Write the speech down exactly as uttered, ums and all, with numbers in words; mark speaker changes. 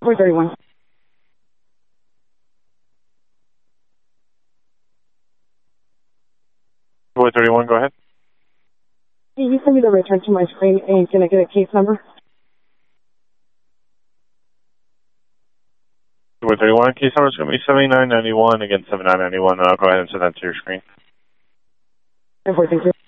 Speaker 1: four thirty-one.
Speaker 2: four thirty-one, go ahead.
Speaker 1: Can you send me the return to my screen, and can I get a case number?
Speaker 2: four thirty-one, case number is going to be seventy-nine ninety-one, again seventy-nine ninety-one, and I'll go ahead and send that to your screen.
Speaker 1: ten four, thank you.